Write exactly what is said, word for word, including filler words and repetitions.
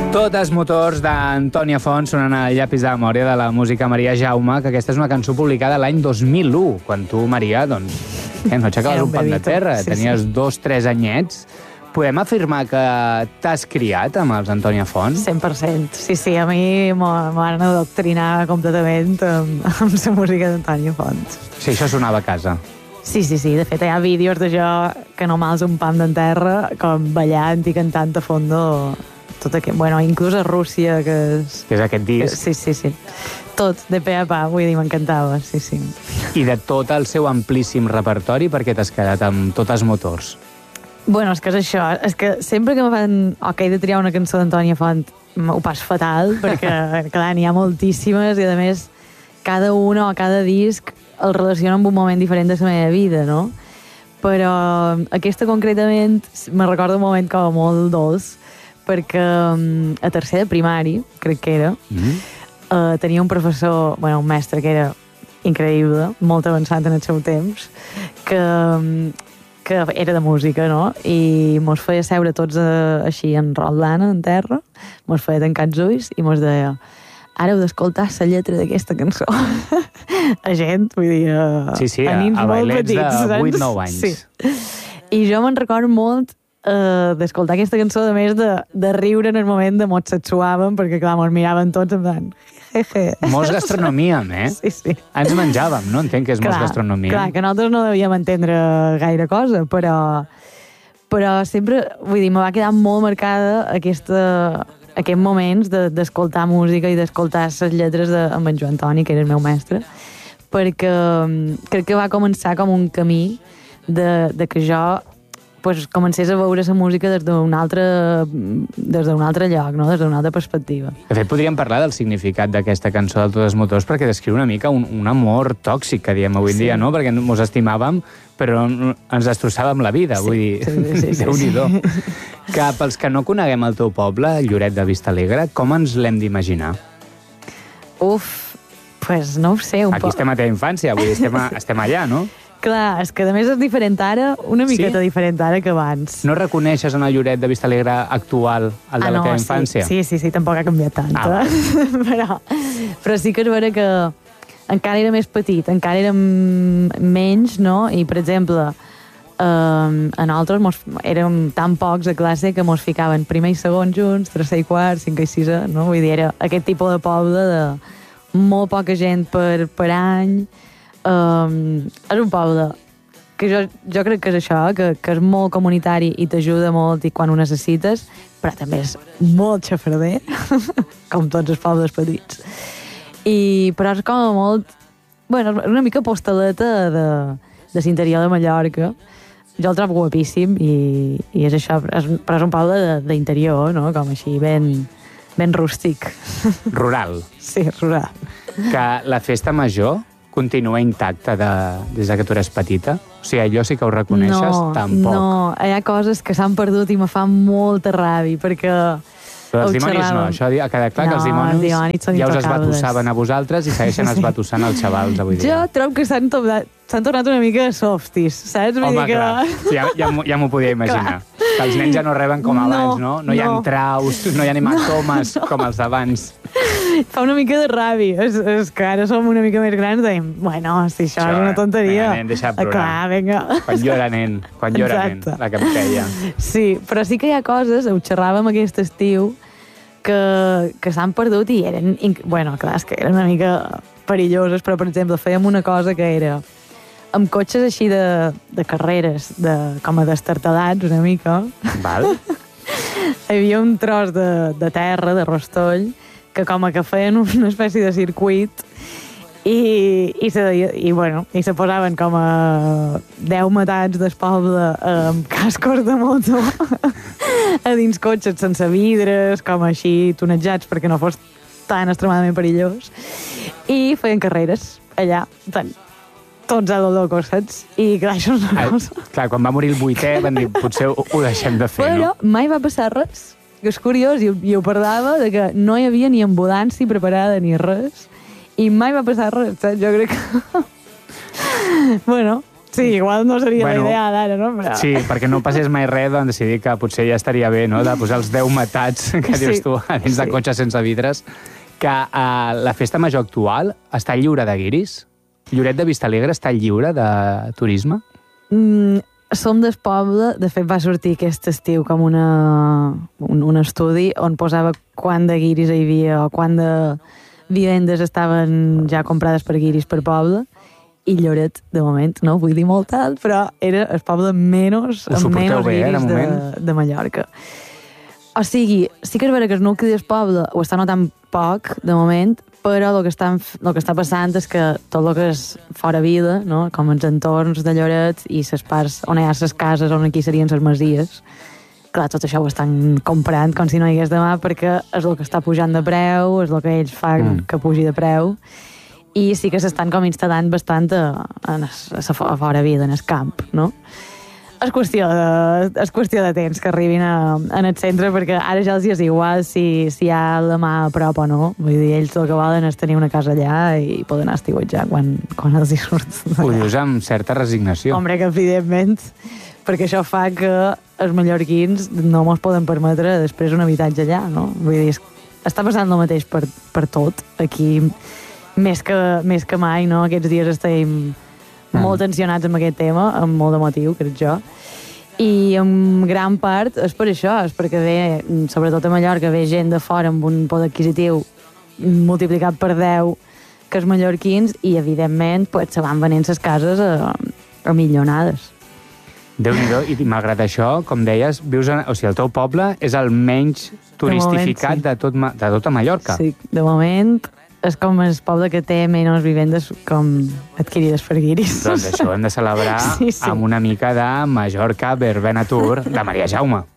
Totes motors d'Antònia Font sonant al llapis de memòria de la música Maria Jaume, que aquesta és una cançó publicada l'any dos mil u, quan tu, Maria, doncs, eh, no aixecaves un pam de terra, sí, tenies sí. dos, tres anyets. Podem afirmar que t'has criat amb els Antònia Font? cent per cent. Sí, sí, a mi m'han adoctrinat completament amb, amb la música d'Antònia Font. Sí, això sonava a casa. Sí, sí, sí. De fet, hi ha vídeos de jo que no mals un pam de terra, com ballant i cantant a fondo tot aquest... Bueno, inclús a Rússia, que és... Que és aquest disc. Sí, sí, sí. Tot, de pe a pa, vull dir, m'encantava, sí, sí. I de tot el seu amplíssim repertori, per què t'has quedat amb Totes motors? Bueno, és que és això, és que sempre que me fan... O que he de triar una cançó d'Antònia Font, ho pas fatal, perquè, clar, n'hi ha moltíssimes, i a més, cada una o cada disc el relaciona amb un moment diferent de la meva vida, no? Però aquesta concretament me recorda un moment com molt dolç, perquè a tercer de primari, crec que era, mm-hmm. uh, tenia un professor, bueno, un mestre que era increïble, molt avançat en el seu temps, que, que era de música, no? I mos feia seure tots uh, així enrolant en terra, mos feia tancar els ulls i mos deia: ara heu d'escoltar la lletra d'aquesta cançó. A gent, vull dir, a, sí, sí, a nins a molt petits. de vuit nou anys. Sí. I jo me'n recordo molt uh, d'escoltar aquesta cançó, a més de, de riure en el moment de mos sexuàvem, perquè clar, mos miraven tots en plan... Molts gastronomíem, eh? Sí, sí. Ens menjàvem, no? Entenc que és molts gastronomia. Clar, que nosaltres no devíem entendre gaire cosa, però, però sempre, vull dir, me va quedar molt marcada aquesta... aquests moments d'escoltar de, música i d'escoltar les lletres de, amb en Joan Toni, que era el meu mestre, perquè crec que va començar com un camí de, de que jo pues, comencés a veure la música des d'un altre, des d'un altre lloc, no? Des d'una altra perspectiva. De fet, podríem parlar del significat d'aquesta cançó de Totes motors, perquè descriu una mica un, un amor tòxic, que diem avui en sí. dia, no? Perquè ens estimàvem, però ens destrossàvem la vida, sí, vull dir, sí, sí, sí, Déu-n'hi-do. Sí. Que pels que no coneguem el teu poble, Lloret de Vistalegre, com ens l'hem d'imaginar? Uf, pues no ho sé. Un Aquí po... estem a teva infància, vull dir, estem, a, estem allà, no? Clar, és que a més és diferent ara, una miqueta sí? diferent ara que abans. No reconeixes en el Lloret de Vistalegre actual el de ah, no, la teva infància? Sí, sí, sí, tampoc ha canviat tant. Ah, eh? però, però sí que és vera que encara era més petit, encara érem menys, no? I, per exemple, eh, a nosaltres mos, érem tan pocs a classe que mos ficaven primer i segon junts, tercer i quart, cinquè i sisè, no? Vull dir, era aquest tipus de poble de molt poca gent per, per any. Um, és un poble que jo, jo crec que és això, que, que és molt comunitari i t'ajuda molt i quan ho necessites, però també és molt xafarder, com tots els pobles petits. I, però és com molt... Bueno, és una mica postaleta de, de l'interior de Mallorca. Jo el trobo guapíssim i, i és això, és, però és un poble d'interior, no? Com així, ben, ben rústic. Rural. Sí, rural. Que la festa major continua intacta de, des que tu eres petita? O sigui, allò sí que ho reconeixes? No, Tampoc. No, hi ha coses que s'han perdut i me fan molta ràbia, perquè... Però els dimonis no, això ha quedat clar, no, que els dimonis, els dimonis ja us esbatussaven a vosaltres i segueixen sí. esbatussant els xavals avui dia. Jo trobo que s'han tornat, tornat una mica softis, saps? Home, Vull dir que... clar, ja, ja, ja m'ho podia imaginar. Clar. Que els nens ja no reben com abans, no? No, no hi ha no. traus, no hi ha hematomes no, no. com els d'abans. Fa una mica de ràbia. És, és que ara som una mica més grans i dèiem, bueno, si això, això és una tonteria. Vinga, nen, deixa plorar. Clar, vinga. Quan jo era nen, quan jo era nen, la que em feia. Sí, però sí que hi ha coses, ho xerràvem aquest estiu, que, que s'han perdut i eren... Bueno, clar, és que eren una mica perilloses, però, per exemple, fèiem una cosa que era amb cotxes així de, de carreres, de, com a destartalats, una mica. Val. Hi havia un tros de, de terra, de rostoll, que com a que feien una espècie de circuit i, i, se, i, i, bueno, i se posaven com a deu matats del poble amb cascos de moto a dins cotxes sense vidres, com així tonejats perquè no fos tan extremadament perillós, i feien carreres allà, tant, tots a lo loco, saps? I clar, això és una ah, cosa. Clar, quan va morir el vuitè van dir, potser ho, ho deixem de fer, però, no? mai va passar res, que és curiós, i, i ho parlava de que no hi havia ni ambulància preparada ni res, i mai va passar res, saps? Jo crec que... bueno, Sí, igual no seria bueno, la idea d'ara, no? Però... Sí, perquè no passés mai res, doncs decidir que potser ja estaria bé, no?, de posar els deu matats, que dius sí, tu, a dins sí. de cotxe sense vidres. Que uh, la festa major actual està lliure de guiris? Lloret de Vistalegre està lliure de turisme? Mm, som del poble, de fet va sortir aquest estiu com una, un, un estudi on posava quant de guiris hi havia o quant de vivendes estaven ja comprades per guiris per poble, i Lloret, de moment, no vull dir molt alt, però era el poble menys, amb menys bé, guiris eh, de, de, de Mallorca. O sigui, sí que és vera que el nucli del poble ho està notant poc, de moment, però el que, està, el que està passant és que tot el que és fora vida, no?, com els entorns de Lloret i les parts on hi ha les cases, on aquí serien les masies, clar, tot això ho estan comprant com si no hi hagués demà, perquè és el que està pujant de preu, és el que ells fan mm. que pugi de preu, i sí que s'estan com instal·lant bastant a, a, a, a fora vida, en el camp, no? És qüestió de, és qüestió de temps que arribin a, en el centre, perquè ara ja els és igual si, si hi ha la mà a prop o no. Vull dir, ells el que volen és tenir una casa allà i poden anar a estiuetjar quan, quan els hi surt. Ho dius amb certa resignació. Hombre, que evidentment, perquè això fa que els mallorquins no mos poden permetre després un habitatge allà, no? Vull dir, està passant el mateix per, per tot. Aquí, més que, més que mai, no? Aquests dies estem mm. molt tensionats amb aquest tema, amb molt de motiu, crec jo. I en gran part és per això, és perquè ve, sobretot a Mallorca, ve gent de fora amb un poder adquisitiu multiplicat per deu que els mallorquins, i evidentment pues, se van venent les cases a, a milionades. Déu-n'hi-do, i malgrat això, com deies, vius en, o sigui, el teu poble és el menys turistificat de, moment, sí. de, tot, de tota Mallorca. Sí, de moment és com el poble que té menys vivendes com adquirides per guiris. Doncs això ho hem de celebrar sí, sí. amb una mica de Mallorca Verbenatur de Maria Jaume.